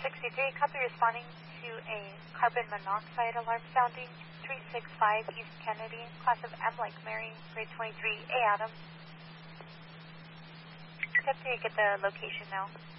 63, copy responding to a carbon monoxide alarm sounding 365 East Kennedy, class of M like Mary, grade 23, A Adam. Get to get the location now.